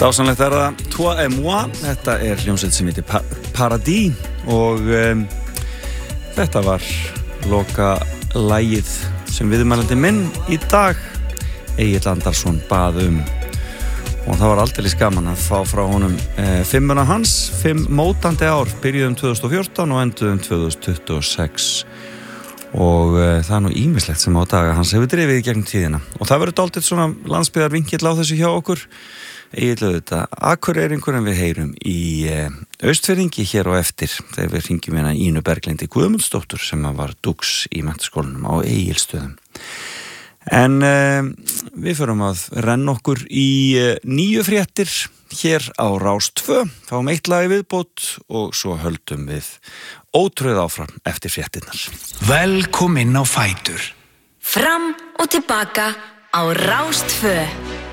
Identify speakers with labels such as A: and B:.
A: Dásamlegt það, Toi et moi, þetta hljómsveit sem heitir Paradis og þetta var loka lagið sem viðmælandi minn í dag, Egill Andarsson bað og það var aldeilis gaman að fá frá honum fimmuna hans, 5 mótandi ár, byrjuðum 2014 og enduðum 2026 og það nú ýmislegt sem á daga hans hefur drifið í gegnum tíðina og það verður dálítið svona landsbyggðar vinkill á þessu hjá okkur. Egill auðvitað Akureyringur en við heyrum í Austfirðingi hér á eftir þegar við hringjum hérna Ínu Berglindi Guðmundsdóttur sem var dúks í menntaskólanum á Egilsstöðum. En við förum að renna okkur í nýju fréttir hér á Rás 2, fáum eitt lag í viðbót og svo höldum við ótröð áfram eftir fréttirnar.
B: Velkomin á Fætur.
C: Fram og tilbaka á Rás 2.